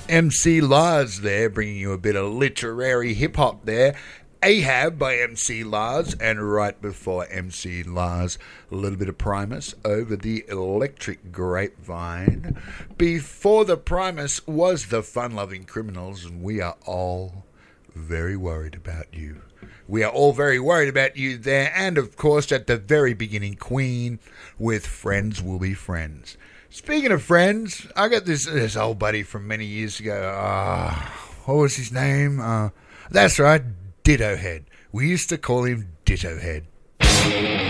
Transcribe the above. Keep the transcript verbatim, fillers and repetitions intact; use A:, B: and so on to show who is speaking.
A: M C Lars there, bringing you a bit of literary hip-hop there. Ahab by M C Lars, and right before M C Lars, a little bit of Primus over the Electric Grapevine. Before the Primus was the Fun-Loving Criminals, and we are all very worried about you. We are all very worried about you there, and of course at the very beginning, Queen with Friends Will Be Friends. Speaking of friends, I got this this old buddy from many years ago. Uh, what was his name? Uh, that's right, Ditto Head. We used to call him Ditto Head.